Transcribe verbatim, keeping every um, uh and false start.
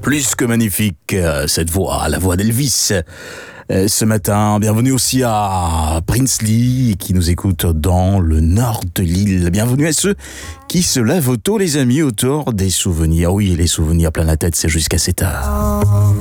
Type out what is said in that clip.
Plus que magnifique, euh, cette voix, la voix d'Elvis. Euh, ce matin, bienvenue aussi à Prinsley qui nous écoute dans le nord de l'île. Bienvenue à ceux qui se lèvent tôt, les amis, autour des souvenirs. Oui, les souvenirs plein la tête, c'est jusqu'à sept heures.